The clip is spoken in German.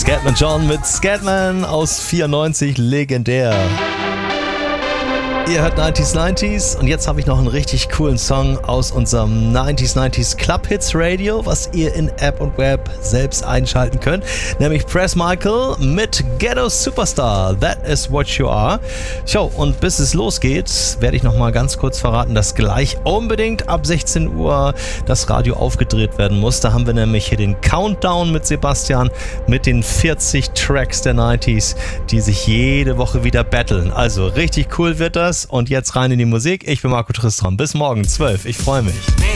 Scatman John mit Scatman aus 94, legendär. Ihr hört 90s und jetzt habe ich noch einen richtig coolen Song aus unserem 90s Club Hits Radio, was ihr in App und Web selbst einschalten könnt, nämlich Press Michael mit Ghetto Superstar, That is what you are. So, und bis es losgeht, werde ich noch mal ganz kurz verraten, dass gleich unbedingt ab 16 Uhr das Radio aufgedreht werden muss. Da haben wir nämlich hier den Countdown mit Sebastian mit den 40 Tracks der 90s, die sich jede Woche wieder battlen. Also richtig cool wird das. Und jetzt rein in die Musik. Ich bin Marco Tristram. Bis morgen 12. Ich freue mich.